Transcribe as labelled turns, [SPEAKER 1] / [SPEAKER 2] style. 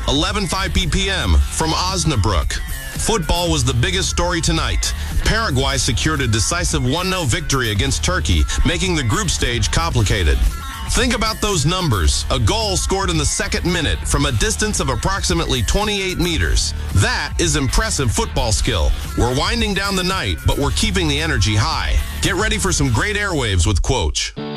[SPEAKER 1] 11:05 p.m. from Osnabrück. Football was the biggest story tonight. Paraguay secured a decisive 1-0 victory against Turkey, making the group stage complicated. Think about those numbers. A goal scored in the second minute from a distance of approximately 28 meters. That is impressive football skill. We're winding down the night, but we're keeping the energy high. Get ready for some great airwaves with Quoch.